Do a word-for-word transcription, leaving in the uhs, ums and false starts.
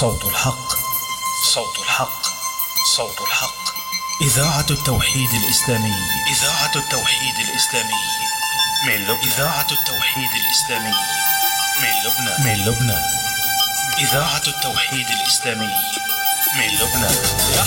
صوت الحق، صوت الحق، صوت الحق. إذاعة التوحيد الإسلامي، إذاعة التوحيد الإسلامي من لبنان، إذاعة التوحيد الإسلامي من لبنان، من لبنان، إذاعة التوحيد الإسلامي من لبنان.